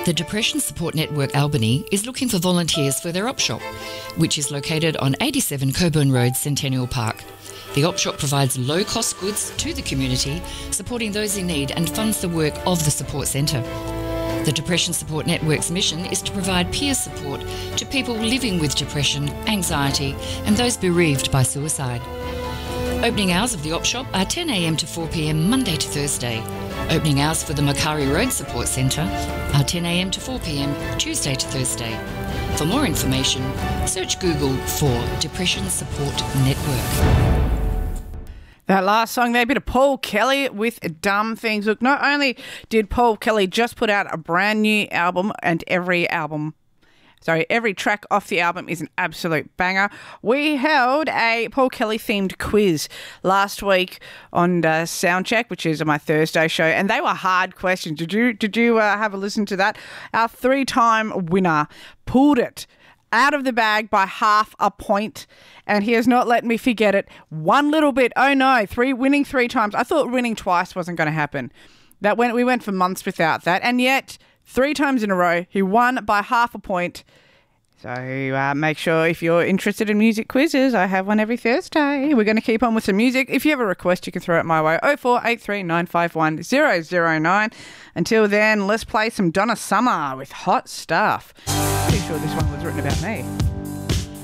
The Depression Support Network Albany is looking for volunteers for their op shop, which is located on 87 Coburn Road, Centennial Park. The op shop provides low-cost goods to the community, supporting those in need, and funds the work of the support centre. The Depression Support Network's mission is to provide peer support to people living with depression, anxiety, and those bereaved by suicide. Opening hours of the op shop are 10 a.m. to 4 p.m. Monday to Thursday. Opening hours for the Macquarie Road Support Centre are 10 a.m. to 4 p.m. Tuesday to Thursday. For more information, search Google for Depression Support Network. That last song there, a bit of Paul Kelly with Dumb Things. Look, not only did Paul Kelly just put out a brand new album, and every track off the album is an absolute banger. We held a Paul Kelly themed quiz last week on Soundcheck, which is my Thursday show, and they were hard questions. Did you have a listen to that? Our 3-time winner pulled it out of the bag by half a point, and he has not let me forget it one little bit. Oh no, winning 3 times. I thought winning twice wasn't going to happen. We went for months without that, and yet 3 times in a row he won by half a point. So make sure, if you're interested in music quizzes, I have one every Thursday. We're going to keep on with some music. If you have a request, you can throw it my way. 0483 951 009. Until then, let's play some Donna Summer with Hot Stuff. Pretty sure this one was written about me.